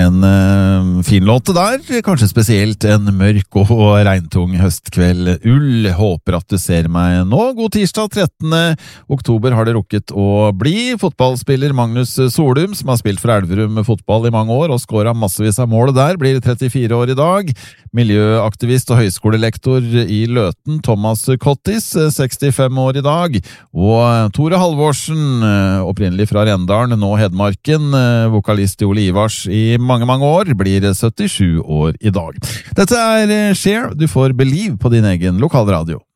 En fin låt der, kanskje spesielt en mørk og regntung høstkveld. Ull, håper at du ser meg nå. God tirsdag, 13. oktober har det rukket å bli. Fotballspiller Magnus Solum, som har spilt for Elverum fotball i mange år og skåret massevis av mål der, blir 34 år i dag. Miljøaktivist og høyskolelektor i Løten, Thomas Kottis, 65 år i dag. Og Tore Halvorsen, opprinnelig fra Rendalen, nå Hedmarken, vokalist i Ole Ivars i mange år, blir 77 år i dag. Dette er Cher, du får Believe på din egen lokalradio.